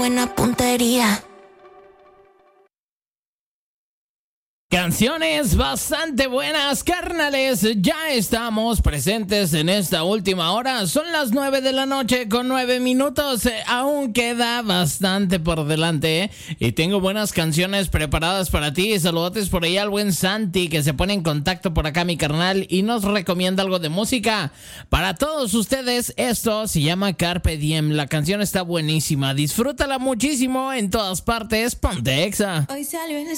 buena puntería. Canciones bastante buenas, carnales. Ya estamos presentes en esta última hora. Son las 9 de la noche con 9 minutos. Aún queda bastante por delante, y tengo buenas canciones preparadas para ti. Saludotes por ahí al buen Santi, que se pone en contacto por acá, mi carnal, y nos recomienda algo de música. Para todos ustedes, esto se llama Carpe Diem. La canción está buenísima. Disfrútala muchísimo en todas partes. Ponte Exa. Hoy salió el